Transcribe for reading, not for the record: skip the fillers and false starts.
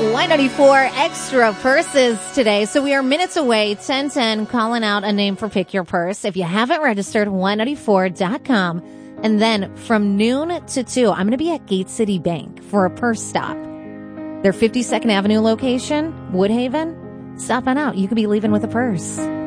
194 extra purses today. So we are minutes away, 10:10, calling out a name for Pick Your Purse. If you haven't registered, 194.com. And then from noon to 2, I'm going to be at Gate City Bank for a purse stop. Their 52nd Avenue location, Woodhaven. Stop on out. You could be leaving with a purse.